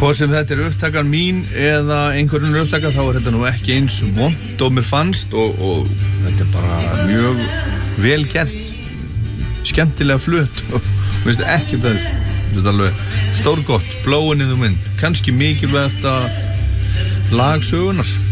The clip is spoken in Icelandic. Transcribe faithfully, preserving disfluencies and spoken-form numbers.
Hvað sem þetta er upptakan mín eða einhverjum upptakan, þá er þetta nú ekki eins vont og mér fannst og, og þetta er bara mjög vel gert, skemmtilega flutt og mér finnst ekki það, þetta er alveg stórgott, blowin' in the wind, kannski mikilvægasta lag sögunar.